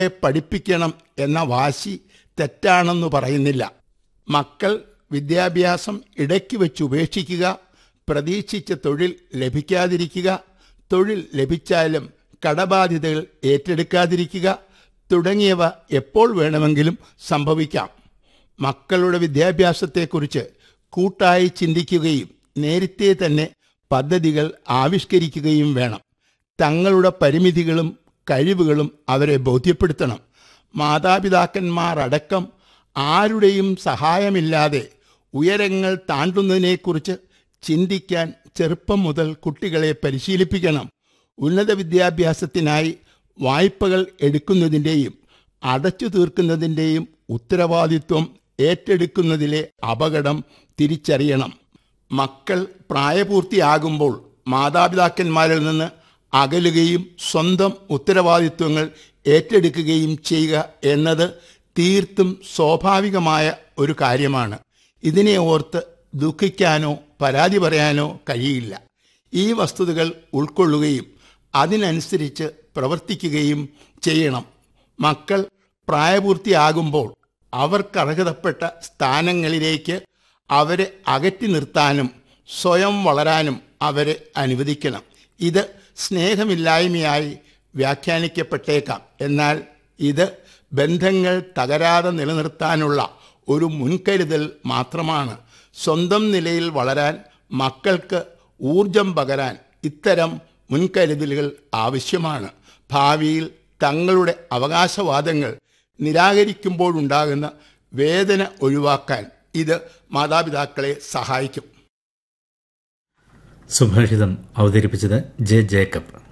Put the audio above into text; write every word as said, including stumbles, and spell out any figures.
പഠിപ്പിക്കണം എന്ന വാശി തെറ്റാണെന്ന് പറയുന്നില്ല. മക്കൾ വിദ്യാഭ്യാസം ഇടയ്ക്ക് വെച്ച് ഉപേക്ഷിക്കുക, പ്രതീക്ഷിച്ച തൊഴിൽ ലഭിക്കാതിരിക്കുക, തൊഴിൽ ലഭിച്ചാലും കടബാധ്യതകൾ ഏറ്റെടുക്കാതിരിക്കുക തുടങ്ങിയവ എപ്പോൾ വേണമെങ്കിലും സംഭവിക്കാം. മക്കളുടെ വിദ്യാഭ്യാസത്തെക്കുറിച്ച് കൂട്ടായി ചിന്തിക്കുകയും നേരത്തെ തന്നെ പദ്ധതികൾ ആവിഷ്കരിക്കുകയും വേണം. തങ്ങളുടെ പരിമിതികളും കഴിവുകളും അവരെ ബോധ്യപ്പെടുത്തണം. മാതാപിതാക്കന്മാർ അടക്കം ആരുടെയും സഹായമില്ലാതെ ഉയരങ്ങൾ താണ്ടുന്നതിനെക്കുറിച്ച് ചിന്തിക്കാൻ ചെറുപ്പം മുതൽ കുട്ടികളെ പരിശീലിപ്പിക്കണം. ഉന്നത വിദ്യാഭ്യാസത്തിനായി വായ്പകൾ എടുക്കുന്നതിൻ്റെയും അടച്ചു തീർക്കുന്നതിൻ്റെയും ഉത്തരവാദിത്വം ഏറ്റെടുക്കുന്നതിലെ അപകടം തിരിച്ചറിയണം. മക്കൾ പ്രായപൂർത്തിയാകുമ്പോൾ മാതാപിതാക്കന്മാരിൽ നിന്ന് അകലുകയും സ്വന്തം ഉത്തരവാദിത്വങ്ങൾ ഏറ്റെടുക്കുകയും ചെയ്യുക എന്നത് തീർത്തും സ്വാഭാവികമായ ഒരു കാര്യമാണ്. ഇതിനെ ഓർത്ത് ദുഃഖിക്കാനോ പരാതി പറയാനോ കഴിയില്ല. ഈ വസ്തുതകൾ ഉൾക്കൊള്ളുകയും അതിനനുസരിച്ച് പ്രവർത്തിക്കുകയും ചെയ്യണം. മക്കൾ പ്രായപൂർത്തിയാകുമ്പോൾ അവർക്കർഹതപ്പെട്ട സ്ഥാനങ്ങളിലേക്ക് അവരെ അകറ്റി നിർത്താനും സ്വയം വളരാനും അവരെ അനുവദിക്കണം. ഇത് സ്നേഹമില്ലായ്മയായി വ്യാഖ്യാനിക്കപ്പെട്ടേക്കാം. എന്നാൽ ഇത് ബന്ധങ്ങൾ തകരാതെ നിലനിർത്താനുള്ള ഒരു മുൻകരുതൽ മാത്രമാണ്. സ്വന്തം നിലയിൽ വളരാൻ മക്കൾക്ക് ഊർജം പകരാൻ ഇത്തരം മുൻകരുതലുകൾ ആവശ്യമാണ്. ഭാവിയിൽ തങ്ങളുടെ അവകാശവാദങ്ങൾ നിരാകരിക്കുമ്പോഴുണ്ടാകുന്ന വേദന ഒഴിവാക്കാൻ ഇത് മാതാപിതാക്കളെ സഹായിക്കും. സുഭാഷിതം അവതരിപ്പിച്ചത് ജെ ജേക്കബ്.